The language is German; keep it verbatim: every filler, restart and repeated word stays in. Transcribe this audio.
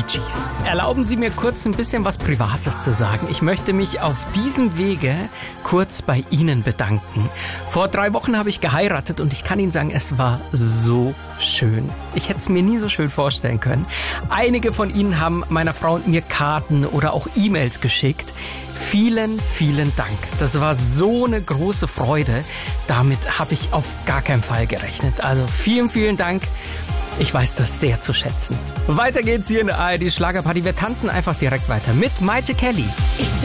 Gees. Erlauben Sie mir kurz ein bisschen was Privates zu sagen. Ich möchte mich auf diesem Wege kurz bei Ihnen bedanken. Vor drei Wochen habe ich geheiratet und ich kann Ihnen sagen, es war so schön. Ich hätte es mir nie so schön vorstellen können. Einige von Ihnen haben meiner Frau und mir Karten oder auch E-Mails geschickt. Vielen, vielen Dank. Das war so eine große Freude. Damit habe ich auf gar keinen Fall gerechnet. Also vielen, vielen Dank. Ich weiß das sehr zu schätzen. Weiter geht's hier in der A R D Schlagerparty. Wir tanzen einfach direkt weiter mit Maite Kelly. Ich